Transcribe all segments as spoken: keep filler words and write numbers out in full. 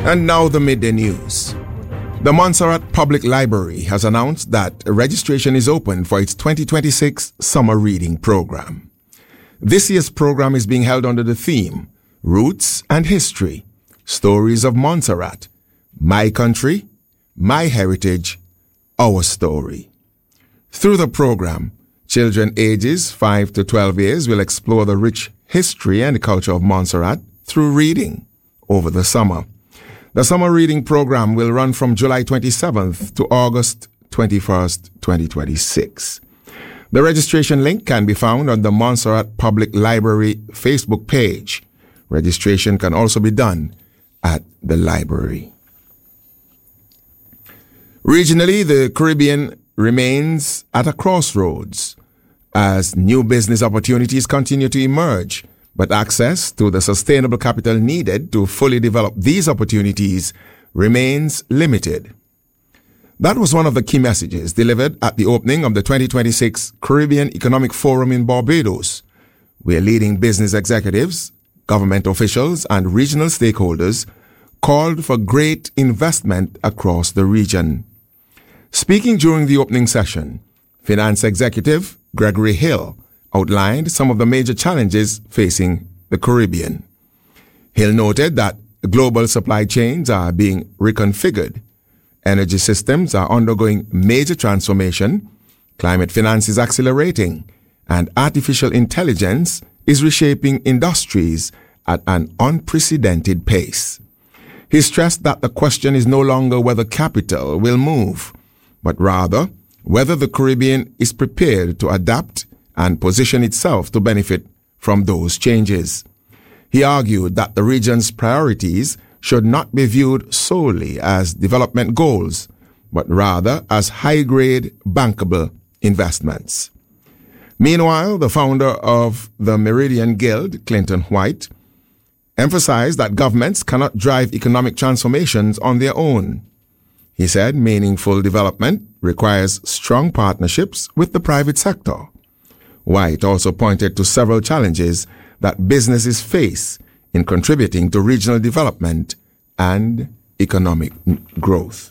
And now the midday news. The Montserrat Public Library has announced that registration is open for its twenty twenty-six summer reading program. This year's program is being held under the theme Roots and History, Stories of Montserrat, My Country, My Heritage, Our Story. Through the program, children ages five to twelve years will explore the rich history and culture of Montserrat through reading over the summer. The summer reading program will run from July twenty-seventh to August twenty-first, twenty twenty-six. The registration link can be found on the Montserrat Public Library Facebook page. Registration can also be done at the library. Regionally, the Caribbean remains at a crossroads as new business opportunities continue to emerge, but access to the sustainable capital needed to fully develop these opportunities remains limited. That was one of the key messages delivered at the opening of the twenty twenty-six Caribbean Economic Forum in Barbados, where leading business executives, government officials, and regional stakeholders called for great investment across the region. Speaking during the opening session, Finance Executive Gregory Hill outlined some of the major challenges facing the Caribbean. Hill noted that global supply chains are being reconfigured, energy systems are undergoing major transformation, climate finance is accelerating, and artificial intelligence is reshaping industries at an unprecedented pace. He stressed that the question is no longer whether capital will move, but rather whether the Caribbean is prepared to adapt and position itself to benefit from those changes. He argued that the region's priorities should not be viewed solely as development goals, but rather as high-grade, bankable investments. Meanwhile, the founder of the Meridian Guild, Clinton White, emphasized that governments cannot drive economic transformations on their own. He said meaningful development requires strong partnerships with the private sector. White also pointed to several challenges that businesses face in contributing to regional development and economic growth.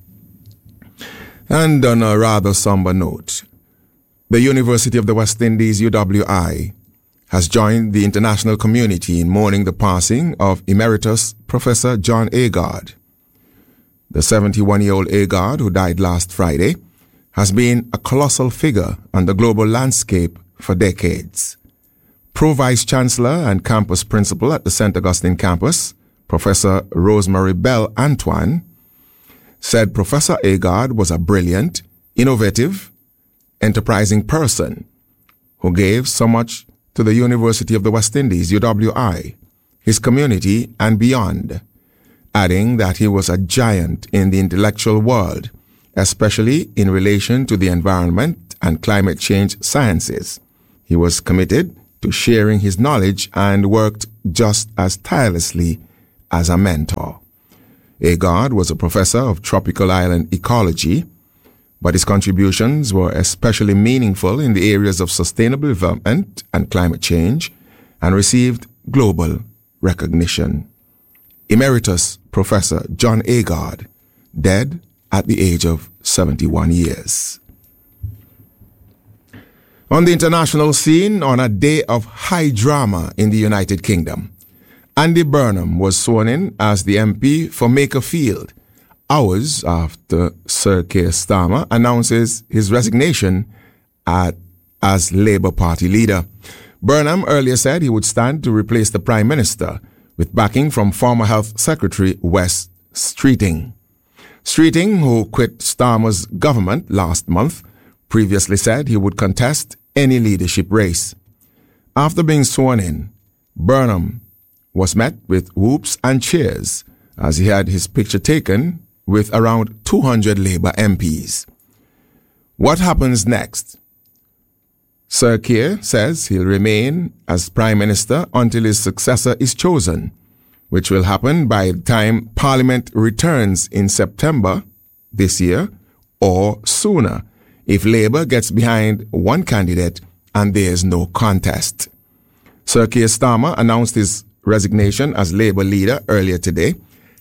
And on a rather somber note, the University of the West Indies, U W I, has joined the international community in mourning the passing of Emeritus Professor John Agard. The seventy-one-year-old Agard, who died last Friday, has been a colossal figure on the global landscape for decades. Pro-Vice Chancellor and Campus Principal at the Saint Augustine campus, Professor Rosemary Bell Antoine, said Professor Agard was a brilliant, innovative, enterprising person who gave so much to the University of the West Indies, U W I, his community, and beyond, adding that he was a giant in the intellectual world, especially in relation to the environment and climate change sciences. He was committed to sharing his knowledge and worked just as tirelessly as a mentor. Agard was a professor of tropical island ecology, but his contributions were especially meaningful in the areas of sustainable development and climate change and received global recognition. Emeritus Professor John Agard, dead at the age of seventy-one years. On the international scene, on a day of high drama in the United Kingdom, Andy Burnham was sworn in as the M P for Makerfield, hours after Sir Keir Starmer announces his resignation at, as Labour Party leader. Burnham earlier said he would stand to replace the Prime Minister, with backing from former Health Secretary Wes Streeting. Streeting, who quit Starmer's government last month, previously said he would contest any leadership race. After being sworn in, Burnham was met with whoops and cheers as he had his picture taken with around two hundred Labour M Ps. What happens next? Sir Keir says he'll remain as Prime Minister until his successor is chosen, which will happen by the time Parliament returns in September this year or sooner if Labour gets behind one candidate and there's no contest. Sir Keir Starmer announced his resignation as Labour leader earlier today,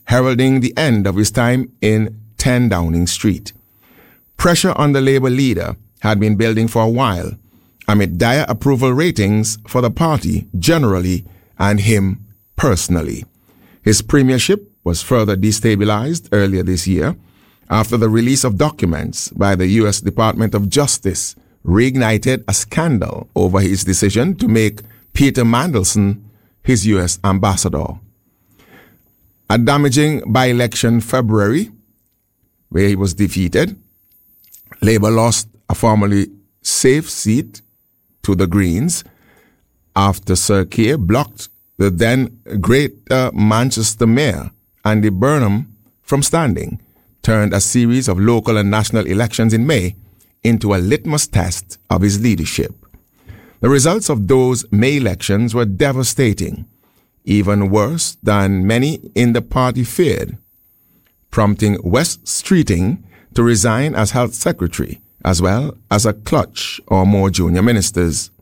heralding the end of his time in ten Downing Street. Pressure on the Labour leader had been building for a while, amid dire approval ratings for the party generally and him personally. His premiership was further destabilized earlier this year after the release of documents by the U S Department of Justice reignited a scandal over his decision to make Peter Mandelson his U S ambassador. A damaging by-election February, where he was defeated, Labour lost a formerly safe seat to the Greens after Sir Keir blocked the then Greater Manchester Mayor Andy Burnham from standing, turned a series of local and national elections in May into a litmus test of his leadership. The results of those May elections were devastating, even worse than many in the party feared, prompting Wes Streeting to resign as health secretary, as well as a clutch or more junior ministers.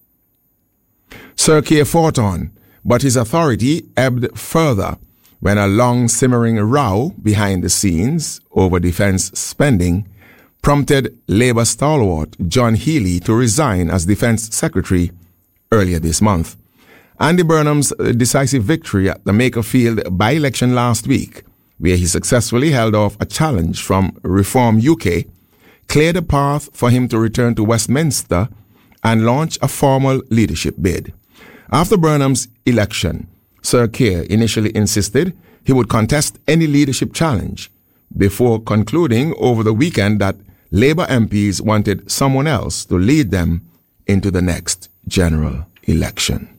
Sir Keir fought on, but his authority ebbed further when a long simmering row behind the scenes over defence spending prompted Labour stalwart John Healey to resign as Defence Secretary earlier this month. Andy Burnham's decisive victory at the Makerfield by-election last week, where he successfully held off a challenge from Reform U K, cleared a path for him to return to Westminster and launch a formal leadership bid. After Burnham's election, Sir Keir initially insisted he would contest any leadership challenge, before concluding over the weekend that Labour M Ps wanted someone else to lead them into the next general election.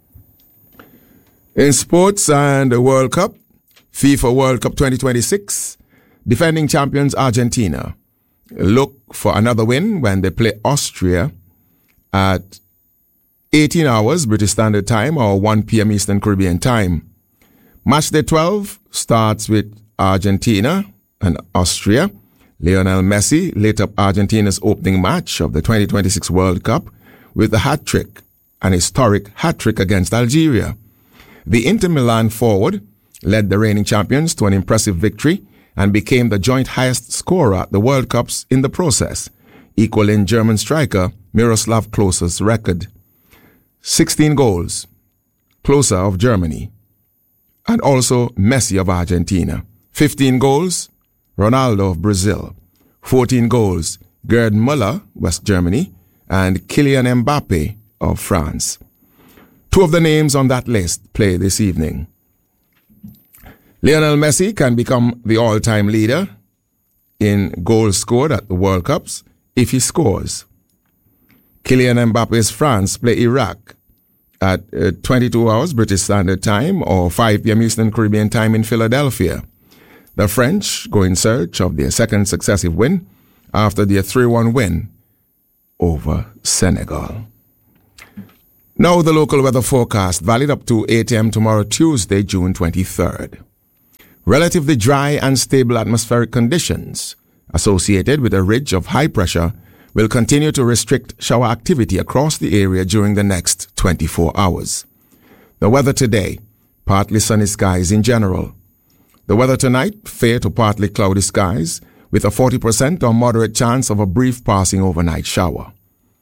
In sports and the World Cup, FIFA World Cup twenty twenty-six, defending champions Argentina look for another win when they play Austria at eighteen hours British Standard Time or one p.m. Eastern Caribbean Time. Matchday twelve starts with Argentina and Austria. Lionel Messi lit up Argentina's opening match of the twenty twenty-six World Cup with a hat-trick, an historic hat-trick against Algeria. The Inter Milan forward led the reigning champions to an impressive victory and became the joint highest scorer at the World Cups in the process, equaling German striker Miroslav Klose's record. sixteen goals, Klose of Germany, and also Messi of Argentina. fifteen goals, Ronaldo of Brazil. fourteen goals, Gerd Müller, West Germany, and Kylian Mbappe of France. Two of the names on that list play this evening. Lionel Messi can become the all-time leader in goals scored at the World Cups if he scores. Kylian Mbappe's France play Iraq at uh, twenty-two hours British Standard Time or five p.m. Eastern Caribbean Time in Philadelphia. The French go in search of their second successive win after their three one win over Senegal. Now the local weather forecast, valid up to eight a.m. tomorrow, Tuesday, June twenty-third. Relatively dry and stable atmospheric conditions associated with a ridge of high pressure will continue to restrict shower activity across the area during the next twenty-four hours. The weather today, partly sunny skies in general. The weather tonight, fair to partly cloudy skies with a forty percent or moderate chance of a brief passing overnight shower.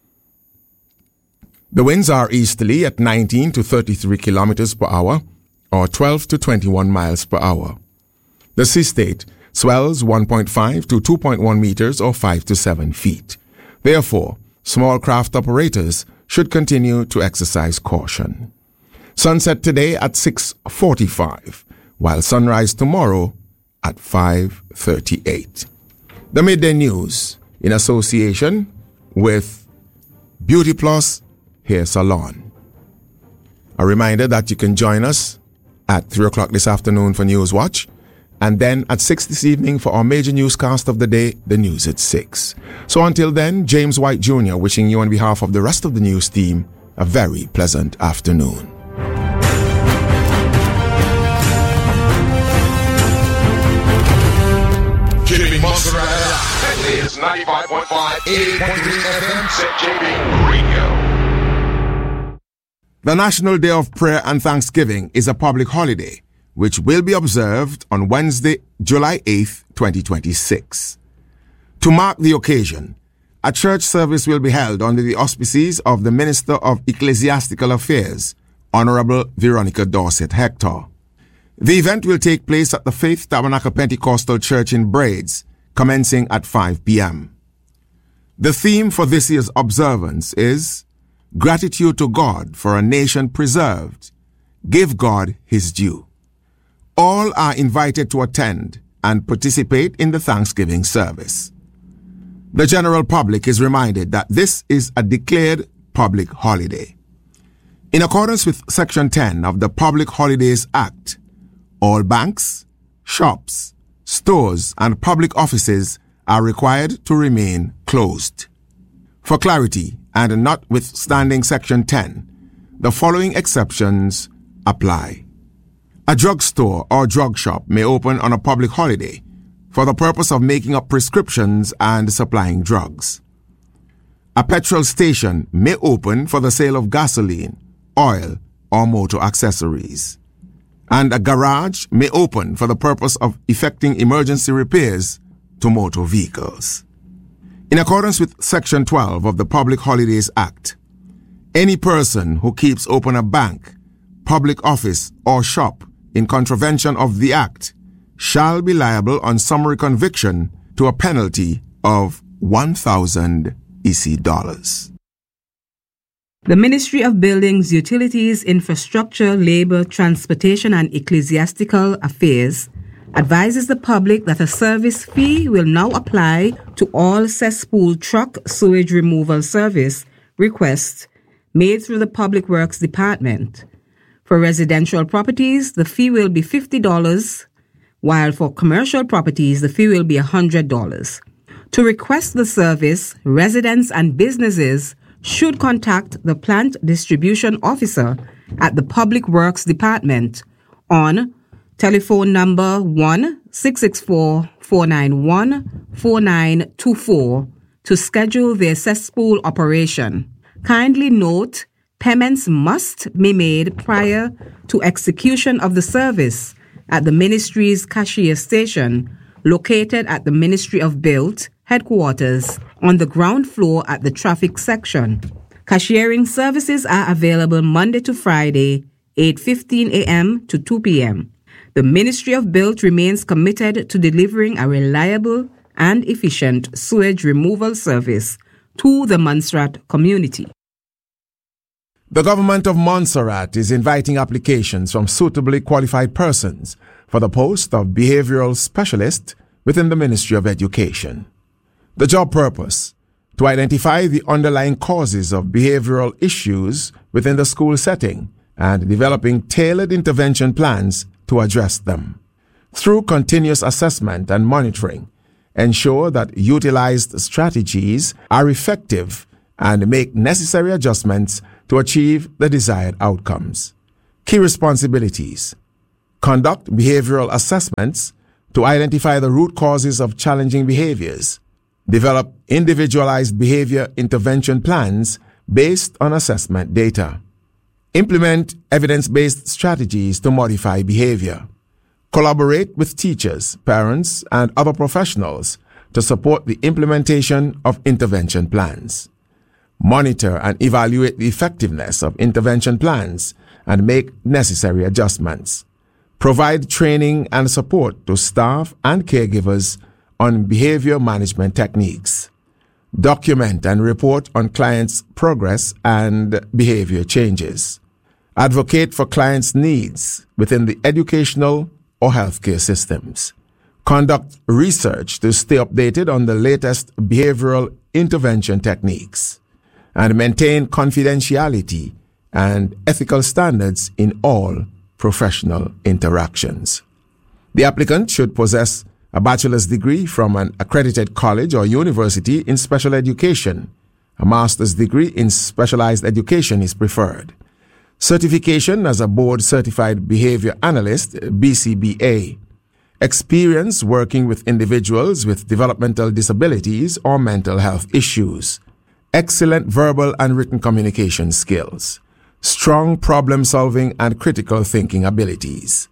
The winds are easterly at nineteen to thirty-three kilometers per hour or twelve to twenty-one miles per hour. The sea state swells one point five to two point one meters or five to seven feet. Therefore, small craft operators should continue to exercise caution. Sunset today at six forty-five, while sunrise tomorrow at five thirty-eight. The Midday News in association with Beauty Plus Hair Salon. A reminder that you can join us at three o'clock this afternoon for News Watch, and then at six this evening for our major newscast of the day, the news at six. So until then, James White Junior wishing you on behalf of the rest of the news team a very pleasant afternoon. Keeping Mozzarella. That is ninety-five point five, eighty point three F M, Z J B Radio. The National Day of Prayer and Thanksgiving is a public holiday, which will be observed on Wednesday, July eighth, twenty twenty-six. To mark the occasion, a church service will be held under the auspices of the Minister of Ecclesiastical Affairs, Honorable Veronica Dorset Hector. The event will take place at the Faith Tabernacle Pentecostal Church in Braids, commencing at five p.m. The theme for this year's observance is Gratitude to God for a Nation Preserved. Give God His due. All are invited to attend and participate in the Thanksgiving service. The general public is reminded that this is a declared public holiday. In accordance with Section ten of the Public Holidays Act, all banks, shops, stores, and public offices are required to remain closed. For clarity, and notwithstanding Section ten, the following exceptions apply. A drugstore or drug shop may open on a public holiday for the purpose of making up prescriptions and supplying drugs. A petrol station may open for the sale of gasoline, oil, or motor accessories. And a garage may open for the purpose of effecting emergency repairs to motor vehicles. In accordance with Section twelve of the Public Holidays Act, any person who keeps open a bank, public office, or shop in contravention of the Act shall be liable on summary conviction to a penalty of one thousand E C dollars. The Ministry of Buildings, Utilities, Infrastructure, Labor, Transportation, and Ecclesiastical Affairs advises the public that a service fee will now apply to all cesspool truck sewage removal service requests made through the Public Works Department. For residential properties, the fee will be fifty dollars, while for commercial properties, the fee will be one hundred dollars. To request the service, residents and businesses should contact the Plant Distribution Officer at the Public Works Department on telephone number one six six four, four nine one, four nine two four to schedule their cesspool operation. Kindly note, payments must be made prior to execution of the service at the Ministry's cashier station, located at the Ministry of Build headquarters on the ground floor at the traffic section. Cashiering services are available Monday to Friday, eight fifteen a.m. to two p.m. The Ministry of Build remains committed to delivering a reliable and efficient sewage removal service to the Montserrat community. The government of Montserrat is inviting applications from suitably qualified persons for the post of behavioral specialist within the Ministry of Education. The job purpose: to identify the underlying causes of behavioral issues within the school setting and developing tailored intervention plans to address them. Through continuous assessment and monitoring, ensure that utilized strategies are effective and make necessary adjustments to achieve the desired outcomes. Key responsibilities: conduct behavioral assessments to identify the root causes of challenging behaviors. Develop individualized behavior intervention plans based on assessment data. Implement evidence-based strategies to modify behavior. Collaborate with teachers, parents, and other professionals to support the implementation of intervention plans. Monitor and evaluate the effectiveness of intervention plans and make necessary adjustments. Provide training and support to staff and caregivers on behavior management techniques. Document and report on clients' progress and behavior changes. Advocate for clients' needs within the educational or healthcare systems. Conduct research to stay updated on the latest behavioral intervention techniques. And maintain confidentiality and ethical standards in all professional interactions. The applicant should possess a bachelor's degree from an accredited college or university in special education. A master's degree in specialized education is preferred. Certification as a board-certified behavior analyst, B C B A. Experience working with individuals with developmental disabilities or mental health issues. Excellent verbal and written communication skills. Strong problem-solving and critical thinking abilities.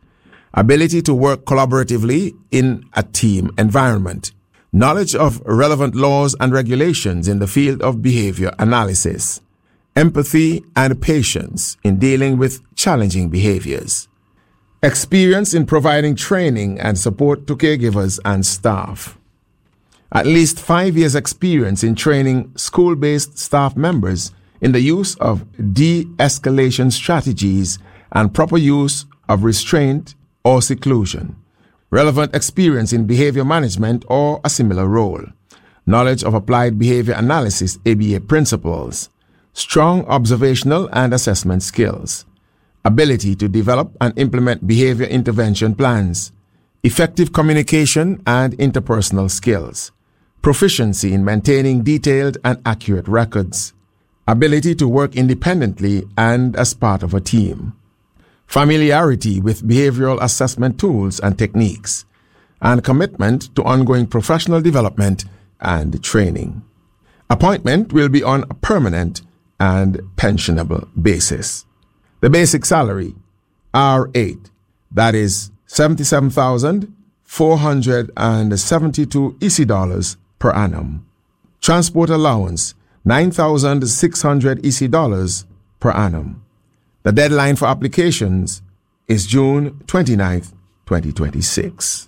ability to work collaboratively in a team environment, knowledge of relevant laws and regulations in the field of behavior analysis, empathy and patience in dealing with challenging behaviors, experience in providing training and support to caregivers and staff, at least five years experience in training school-based staff members in the use of de-escalation strategies and proper use of restraint or seclusion, relevant experience in behavior management or a similar role, knowledge of applied behavior analysis A B A principles, strong observational and assessment skills, ability to develop and implement behavior intervention plans, effective communication and interpersonal skills, proficiency in maintaining detailed and accurate records, ability to work independently and as part of a team, familiarity with behavioral assessment tools and techniques, and commitment to ongoing professional development and training. Appointment will be on a permanent and pensionable basis. The basic salary, R eight, that is seventy-seven thousand four hundred seventy-two E C dollars per annum. Transport allowance, nine thousand six hundred E C dollars per annum. The deadline for applications is June twenty-ninth, twenty twenty-six.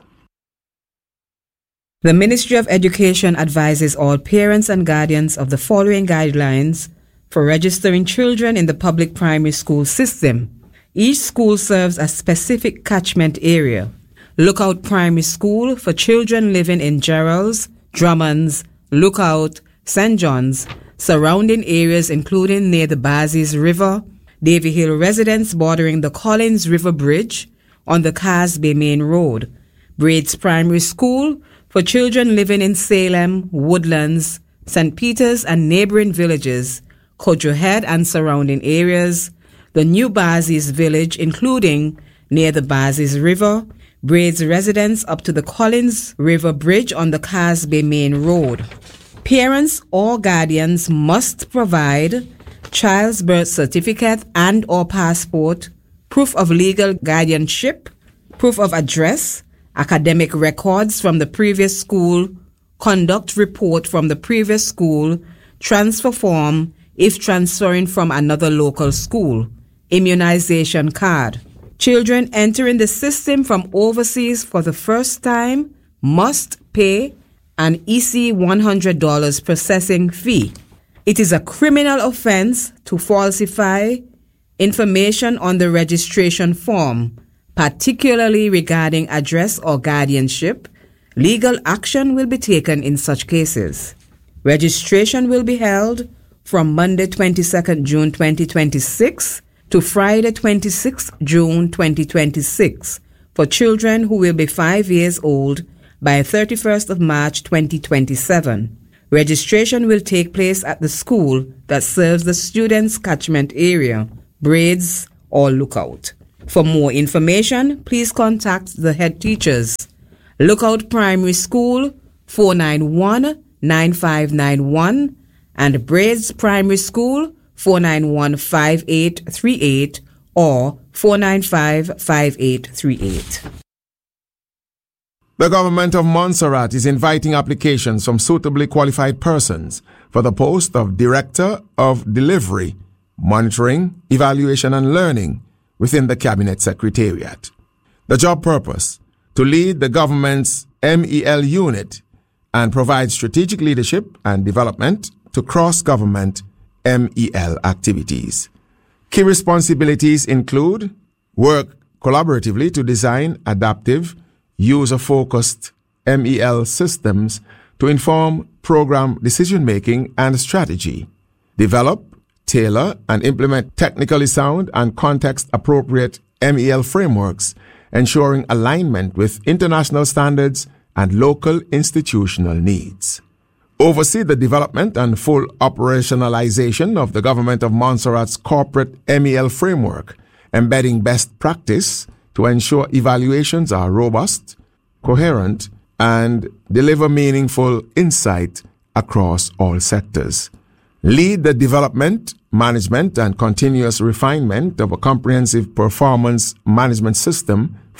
The Ministry of Education advises all parents and guardians of the following guidelines for registering children in the public primary school system. Each school serves a specific catchment area. Lookout Primary School for children living in Gerrards, Drummonds, Lookout, Saint John's, surrounding areas including near the Bazes River, Davy Hill residents bordering the Collins River Bridge on the Casbay Main Road, Braids Primary School for children living in Salem, Woodlands, Saint Peters and neighboring villages, Cudjoe Head and surrounding areas, the New Bazes Village including near the Bazes River, Braids residents up to the Collins River Bridge on the Casbay Main Road. Parents or guardians must provide child's birth certificate and or passport, proof of legal guardianship, proof of address, academic records from the previous school, conduct report from the previous school, transfer form if transferring from another local school, immunization card. Children entering the system from overseas for the first time must pay an E C one hundred dollars processing fee. It is a criminal offense to falsify information on the registration form, particularly regarding address or guardianship. Legal action will be taken in such cases. Registration will be held from Monday twenty-second June twenty twenty-six to Friday twenty-sixth June twenty twenty-six for children who will be five years old by thirty-first of March twenty twenty-seven. Registration will take place at the school that serves the student's catchment area, Braids or Lookout. For more information, please contact the head teachers. Lookout Primary School, four nine one, nine five nine one, and Braids Primary School, four nine one, five eight three eight or four nine five, five eight three eight. The government of Montserrat is inviting applications from suitably qualified persons for the post of Director of Delivery, Monitoring, Evaluation and Learning within the Cabinet Secretariat. The job purpose: to lead the government's M E L unit and provide strategic leadership and development to cross-government M E L activities. Key responsibilities include work collaboratively to design adaptive, user-focused M E L systems to inform program decision-making and strategy, develop, tailor, and implement technically sound and context-appropriate M E L frameworks, ensuring alignment with international standards and local institutional needs. Oversee the development and full operationalization of the Government of Montserrat's corporate M E L framework, embedding best practice to ensure evaluations are robust, coherent, and deliver meaningful insight across all sectors. Lead the development, management, and continuous refinement of a comprehensive performance management system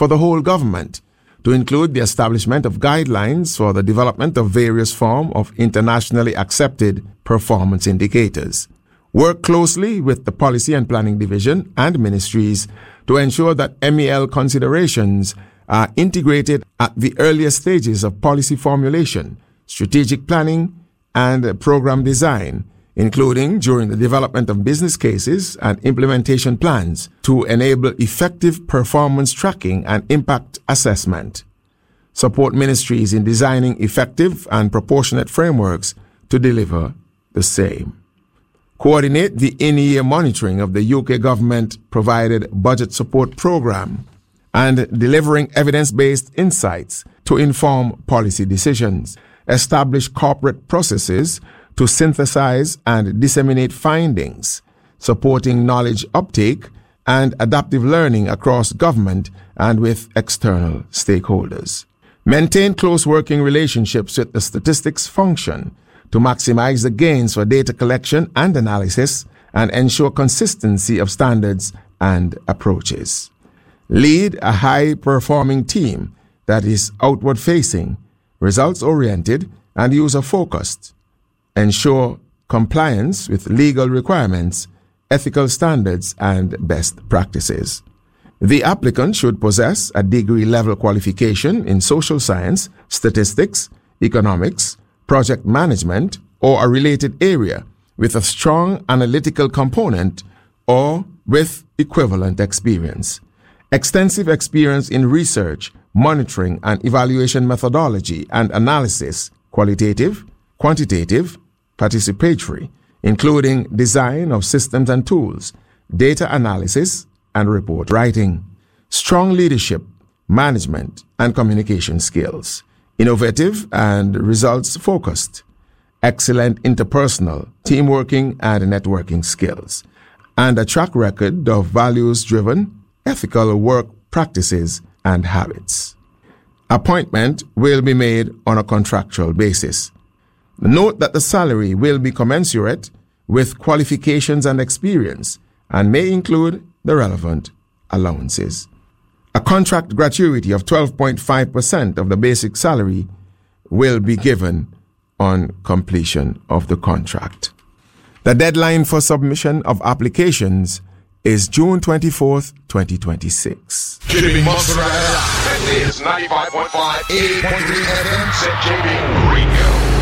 for the whole government, to include the establishment of guidelines for the development of various forms of internationally accepted performance indicators. Work closely with the Policy and Planning Division and ministries to ensure that M E L considerations are integrated at the earliest stages of policy formulation, strategic planning, and program design, including during the development of business cases and implementation plans to enable effective performance tracking and impact assessment. Support ministries in designing effective and proportionate frameworks to deliver the same. Coordinate the in-year monitoring of the U K government-provided budget support program and delivering evidence-based insights to inform policy decisions. Establish corporate processes to synthesize and disseminate findings, supporting knowledge uptake and adaptive learning across government and with external stakeholders. Maintain close working relationships with the statistics function to maximize the gains for data collection and analysis and ensure consistency of standards and approaches. Lead a high-performing team that is outward-facing, results-oriented, and user-focused. Ensure compliance with legal requirements, ethical standards, and best practices. The applicant should possess a degree-level qualification in social science, statistics, economics, project management, or a related area with a strong analytical component or with equivalent experience. Extensive experience in research, monitoring and evaluation methodology and analysis, qualitative, quantitative, participatory, including design of systems and tools, data analysis, and report writing. Strong leadership, management, and communication skills. Innovative and results-focused. Excellent interpersonal, teamworking, and networking skills. And a track record of values-driven, ethical work practices and habits. Appointment will be made on a contractual basis. Note that the salary will be commensurate with qualifications and experience and may include the relevant allowances. A contract gratuity of twelve point five percent of the basic salary will be given on completion of the contract. The deadline for submission of applications is June twenty-fourth, twenty twenty-six. Jimmy Mozzarella. This is ninety-five point five, eighty point three F M, Saint J B Radio.